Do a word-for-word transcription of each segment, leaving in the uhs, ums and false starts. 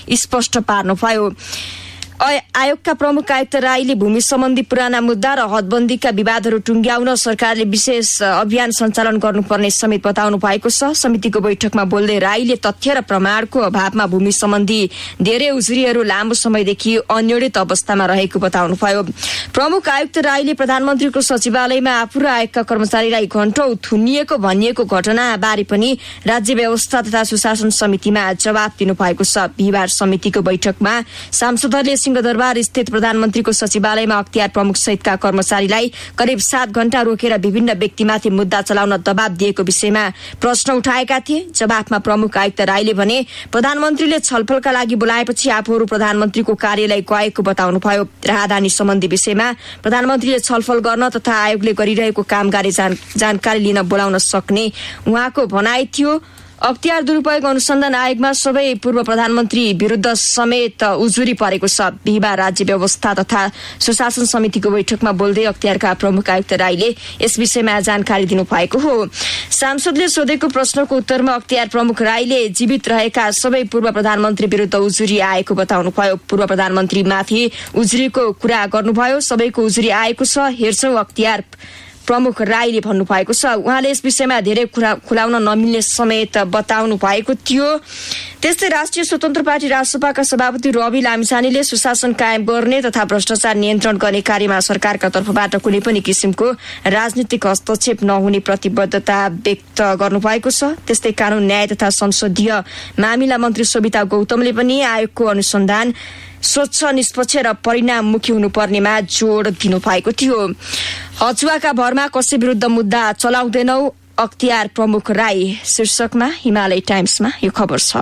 स्पष्ट पार्नुभयो। आयोगका प्रमुख आयुक्त राईले भूमि सम्बन्धी पुराना मुद्दा र हदबन्दीका विवादहरू टुङ्ग्याउन सरकारले विशेष अभियान सञ्चालन गर्नुपर्ने समेत बताउनु भएको छ। समितिको बैठकमा बोल्दै राईले तथ्य र प्रमाणको अभावमा भूमि सम्बन्धी धेरै उजुरीहरू लामो समयदेखि अनिर्णित अवस्थामा रहेको बताउनुभयो। प्रमुख आयुक्त राईले प्रधानमन्त्रीको सचिवालयमा आफू र आयोगका कर्मचारीलाई घण्टौं थुनिएको भनिएको घटनाबारे पनि राज्य व्यवस्था तथा सुशासन समितिमा जवाब दिनुभएको छ। बिहिबार समितिको बैठकमा सांसदहरूले सिंहदरबार स्थित प्रधानमन्त्रीको सचिवालयमा अख्तियार प्रमुख सहितका कर्मचारीलाई करिब सात घण्टा रोकेर विभिन्न व्यक्तिमाथि मुद्दा चलाउन दबाव दिएको विषयमा प्रश्न उठाएका थिए। जवाफमा प्रमुख आयुक्त राईले भने प्रधानमन्त्रीले छलफलका लागि बोलाएपछि आफूहरू प्रधानमन्त्रीको कार्यालय गएको बताउनुभयो। राहदानी सम्बन्धी विषयमा प्रधानमन्त्रीले छलफल गर्न तथा आयोगले गरिरहेको कामबारे जानकारी लिन बोलाउन सक्ने उहाँको भनाइ थियो। अख्तियार दुरूपयोग अनुसन्धान आयोगमा सबै पूर्व प्रधानमन्त्री विरुद्ध समेत उजुरी परेको छ। बिहिबार राज्य व्यवस्था तथा सुशासन समितिको बैठकमा बोल्दै अख्तियारका प्रमुख आयुक्त राईले यस विषयमा जानकारी दिनुभएको हो। सांसदले सोधेको प्रश्नको उत्तरमा अख्तियार प्रमुख राईले जीवित रहेका सबै पूर्व प्रधानमन्त्री विरुद्ध उजुरी आएको बताउनुभयो। पूर्व प्रधानमन्त्रीमाथि उजुरीको कुरा गर्नुभयो। सबैको उजुरी आएको छ हेर्छौं अख्तियार प्रमुख राईले भन्नुभएको छ। उहाँले यस विषयमा धेरै खुलाउन नमिल्ने समेत बताउनु भएको थियो। त्यस्तै राष्ट्रिय स्वतन्त्र पार्टी रासपाका सभापति रवि लामिछानेले सुशासन कायम गर्ने तथा भ्रष्टाचार नियन्त्रण गर्ने कार्यमा सरकारका तर्फबाट कुनै पनि किसिमको राजनीतिक हस्तक्षेप नहुने प्रतिबद्धता व्यक्त गर्नुभएको छ। त्यस्तै कानून न्याय तथा संसदीय मामिला मन्त्री सोभिता गौतमले पनि आयोगको अनुसन्धान स्वच्छ निष्पक्ष र परिणाममुखी हुनुपर्नेमा जोड दिनुभएको थियो। हचुवाका भरमा कसै विरुद्ध मुद्दा चलाउँदैनौ अख्तियार प्रमुख राई शीर्षकमा हिमालय टाइम्समा यो खबर छ।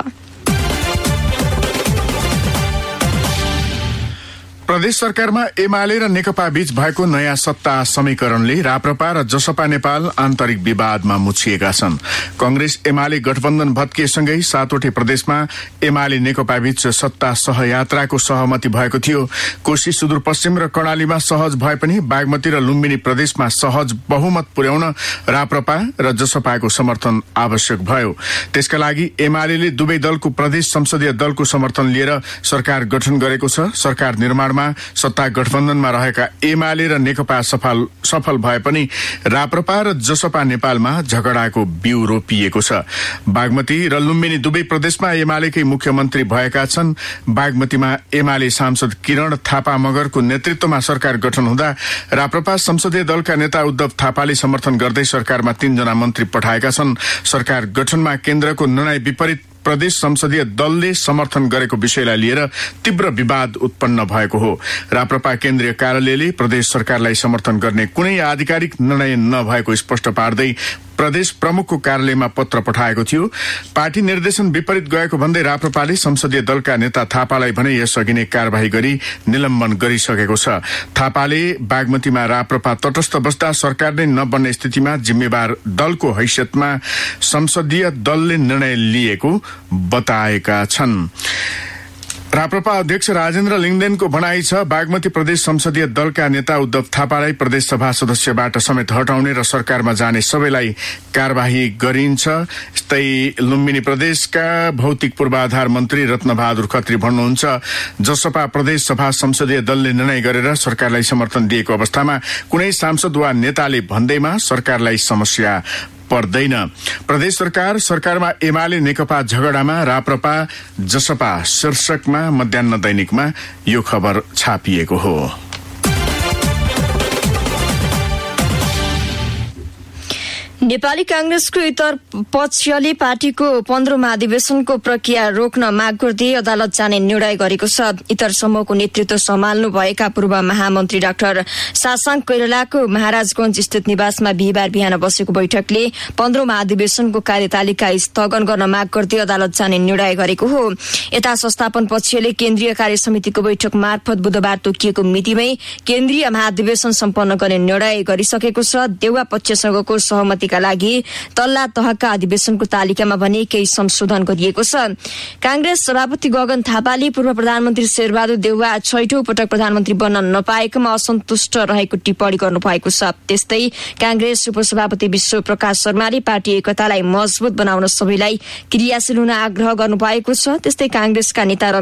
प्रदेश सरकारमा एमाले र नेकपा बीच भएको नयाँ सत्ता समीकरणले राप्रपा र जसपा नेपाल आन्तरिक विवादमा मुछिएका छन्। कंग्रेस एमाले गठबन्धन भत्किएसँगै सातवटै प्रदेशमा एमाले नेकपा बीच सत्ता सहयात्राको सहमति भएको थियो। कोशी सुदूरपश्चिम र कर्णालीमा सहज भए पनि बागमती र लुम्बिनी प्रदेशमा सहज बहुमत पुर्याउन राप्रपा र जसपाको समर्थन आवश्यक भयो। त्यसका लागि एमाले दुवै दलको प्रदेश संसदीय दलको समर्थन लिएर सरकार गठन गरेको छ। सरकार निर्माण सत्ता गठबन्धनमा रहेका एमाले र नेकपा सफल सफल भए पनि राप्रपा र जसपा नेपालमा झगडाको बिउ रोपिएको छ। बागमती र लुम्बिनी दुवै प्रदेशमा एमालेकै मुख्यमन्त्री भएका छन्। बागमतीमा एमाले सांसद किरण थापा मगरको नेतृत्वमा सरकार गठन हुँदा राप्रपा संसदीय दलका नेता उद्धव थापाले समर्थन गर्दै सरकारमा तीनजना मन्त्री पठाएका छन्। सरकार गठनमा केन्द्रको निर्णय विपरीत प्रदेश संसदीय दलले समर्थन गरेको विषयलाई लिएर तीव्र विवाद उत्पन्न भएको हो। राप्रपा केन्द्रीय कार्यालयले प्रदेश सरकारलाई समर्थन गर्ने कुनै आधिकारिक निर्णय नभएको स्पष्ट पार्दै प्रदेश प्रमुखको कार्यालयमा पत्र पठाएको थियो। पार्टी निर्देशन विपरीत गएको भन्दै राप्रपाले संसदीय दलका नेता थापालाई भने यसअघि नै कार्यवाही गरी निलम्बन गरिसकेको छ। थापाले बागमतीमा राप्रपा तटस्थ बस्दा सरकार नै नबन्ने स्थितिमा जिम्मेवार दलको हैसियतमा संसदीय दलले निर्णय लिएको बताएका छन्। राप्रपा अध्यक्ष राजेन्द्र लिङदेनको भनाइ छ बागमती प्रदेश संसदीय दलका नेता उद्धव थापालाई प्रदेश सभा सदस्यबाट समेत हटाउने र सरकारमा जाने सबैलाई कार्यवाही गरिन्छ। यस्तै लुम्बिनी प्रदेशका भौतिक पूर्वाधार मन्त्री रत्नबहादुर खत्री भन्नुहुन्छ जसपा प्रदेश सभा संसदीय दलले निर्णय गरेर सरकारलाई समर्थन दिएको अवस्थामा कुनै सांसद वा नेताले भन्दैमा सरकारलाई समस्या पर्दैन। प्रदेश सरकार सरकारमा एमाले नेकपा झगडामा राप्रपा जसपा शीर्षकमा मध्याह्न दैनिकमा यो खबर छापिएको हो। नेपाली कांग्रेसको इतर पक्षले पार्टीको पन्ध्र महाधिवेशनको प्रक्रिया रोक्न माग गर्दै अदालत जाने निर्णय गरेको छ। इतर समूहको नेतृत्व सम्हाल्नु भएका पूर्व महामन्त्री डाक्टर सासाङ कोइरालाको महाराजगंज स्थित निवासमा बिहिबार बिहान बसेको बैठकले पन्ध्र महाधिवेशनको कार्यतालिका स्थगन गर्न माग गर्दै अदालत जाने निर्णय गरेको हो। यता संस्थापन पक्षले केन्द्रीय कार्य समितिको बैठक मार्फत बुधबार तोकिएको मितिमै केन्द्रीय महाधिवेशन सम्पन्न गर्ने निर्णय गरिसकेको छ। देउवा पक्षसँगको सहमतिका लागि तल्ला तहका अधिवेशनको तालिकामा भने केही संशोधन गरिएको छ। कांग्रेस सभापति गगन थापाले पूर्व प्रधानमन्त्री शेरबहादुर देउवा छैठौं पटक प्रधानमन्त्री बन्न नपाएकोमा असन्तुष्ट रहेको टिप्पणी गर्नुभएको छ। त्यस्तै कांग्रेस उपसभापति विश्व प्रकाश शर्माले पार्टी एकतालाई मजबुत बनाउन सबैलाई क्रियाशील हुन आग्रह गर्नुभएको छ। त्यस्तै कांग्रेसका नेता